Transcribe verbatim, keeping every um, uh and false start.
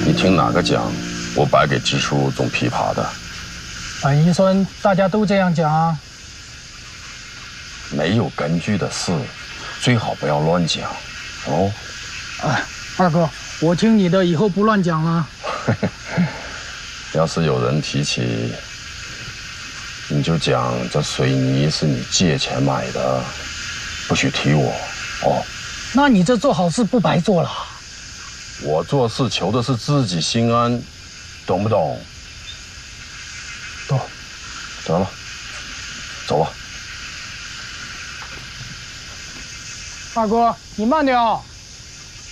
你听哪个讲？我白给支书种枇杷的。 本医生大家都这样讲啊。 没有根据的事，最好不要乱讲，哦。 哎，二哥，我听你的，以后不乱讲了。 要是有人提起，你就讲这水泥是你借钱买的，不许提我，哦。 那你这做好事不白做了？ 我做事求的是自己心安，懂不懂？ 懂。 得了，走了。 二哥，你慢点啊。